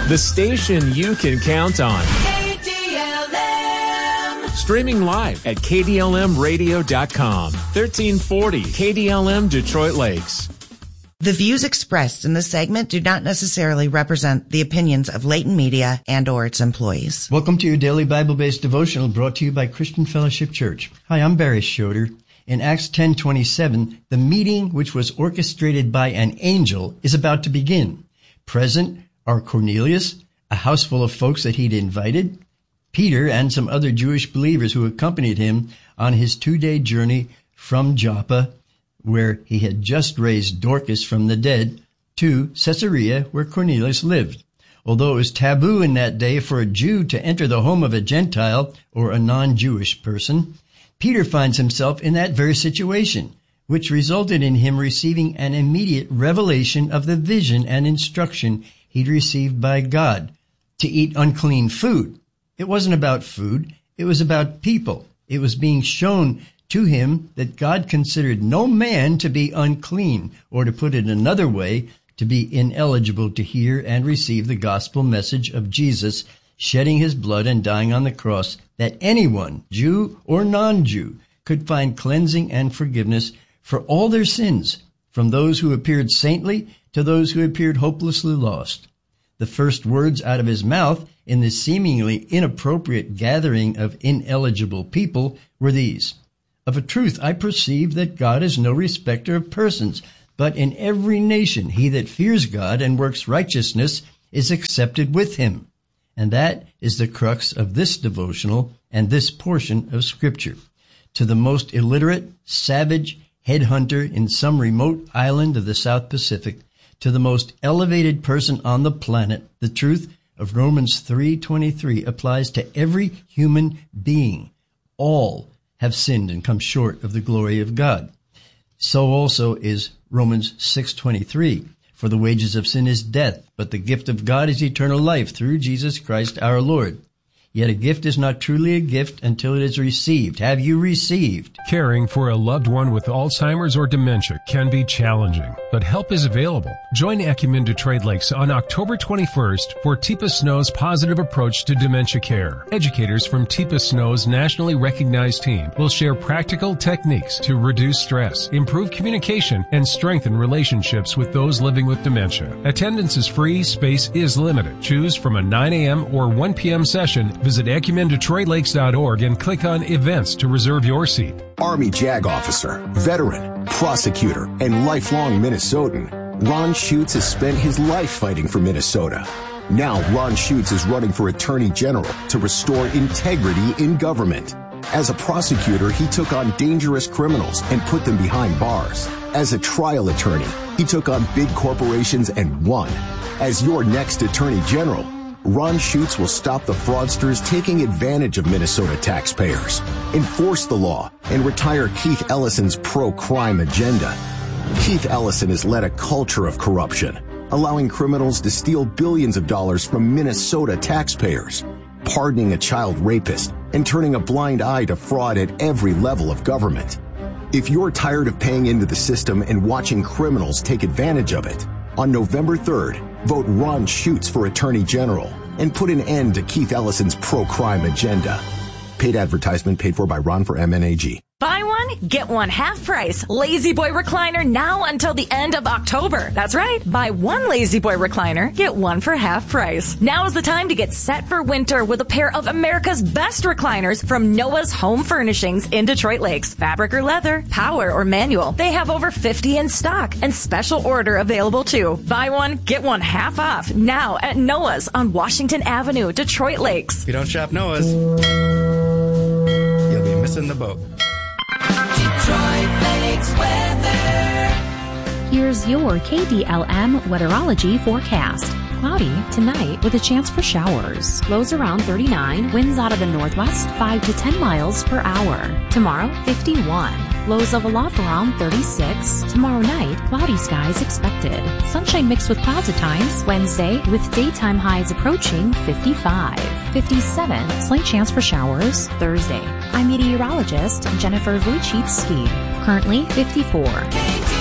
the station you can count on. KDLM. Streaming live at KDLMradio.com. 1340 KDLM Detroit Lakes. The views expressed in this segment do not necessarily represent the opinions of Leighton Media and or its employees. Welcome to your daily Bible-based devotional brought to you by Christian Fellowship Church. Hi, I'm Barry Schroeder. In Acts 10:27, the meeting, which was orchestrated by an angel, is about to begin. Present are Cornelius, a house full of folks that he'd invited, Peter, and some other Jewish believers who accompanied him on his 2-day journey from Joppa, where he had just raised Dorcas from the dead, to Caesarea, where Cornelius lived. Although it was taboo in that day for a Jew to enter the home of a Gentile or a non-Jewish person, Peter finds himself in that very situation, which resulted in him receiving an immediate revelation of the vision and instruction he'd received by God to eat unclean food. It wasn't about food. It was about people. It was being shown to him that God considered no man to be unclean, or to put it another way, to be ineligible to hear and receive the gospel message of Jesus shedding his blood and dying on the cross, that anyone, Jew or non-Jew, could find cleansing and forgiveness for all their sins, from those who appeared saintly to those who appeared hopelessly lost. The first words out of his mouth in this seemingly inappropriate gathering of ineligible people were these: "Of a truth I perceive that God is no respecter of persons, but in every nation he that fears God and works righteousness is accepted with him." And that is the crux of this devotional and this portion of Scripture. To the most illiterate, savage headhunter in some remote island of the South Pacific, to the most elevated person on the planet, the truth of Romans 3:23 applies to every human being. All have sinned and come short of the glory of God. So also is Romans 6:23. For the wages of sin is death, but the gift of God is eternal life through Jesus Christ our Lord. Yet a gift is not truly a gift until it is received. Have you received? Caring for a loved one with Alzheimer's or dementia can be challenging, but help is available. Join Acumen Detroit Lakes on October 21st for Teepa Snow's positive approach to dementia care. Educators from Teepa Snow's nationally recognized team will share practical techniques to reduce stress, improve communication, and strengthen relationships with those living with dementia. Attendance is free, space is limited. Choose from a 9 a.m. or 1 p.m. session. Visit EcumenDetroitLakes.org and click on Events to reserve your seat. Army JAG officer, veteran, prosecutor, and lifelong Minnesotan, Ron Schutz has spent his life fighting for Minnesota. Now Ron Schutz is running for Attorney General to restore integrity in government. As a prosecutor, he took on dangerous criminals and put them behind bars. As a trial attorney, he took on big corporations and won. As your next Attorney General, Ron Schutz will stop the fraudsters taking advantage of Minnesota taxpayers, enforce the law, and retire Keith Ellison's pro-crime agenda. Keith Ellison has led a culture of corruption, allowing criminals to steal billions of dollars from Minnesota taxpayers, pardoning a child rapist, and turning a blind eye to fraud at every level of government. If you're tired of paying into the system and watching criminals take advantage of it, on November 3rd, vote Ron Schutz for Attorney General and put an end to Keith Ellison's pro-crime agenda. Paid advertisement paid for by Ron for MNAG. Buy one, get one half price. Lazy Boy recliner now until the end of October. That's right. Buy one Lazy Boy recliner, get one for half price. Now is the time to get set for winter with a pair of America's best recliners from Noah's Home Furnishings in Detroit Lakes. Fabric or leather, power or manual. They have over 50 in stock and special order available too. Buy one, get one half off now at Noah's on Washington Avenue, Detroit Lakes. If you don't shop Noah's, you'll be missing the boat. Detroit Lakes weather. Here's your KDLM weatherology forecast. Cloudy tonight with a chance for showers. Lows around 39, winds out of the northwest 5 to 10 miles per hour. Tomorrow, 51. Lows level off around 36. Tomorrow night, cloudy skies expected. Sunshine mixed with clouds at times. Wednesday, with daytime highs approaching 55. 57, slight chance for showers. Thursday, I'm meteorologist Jennifer Wojcicki. Currently 54.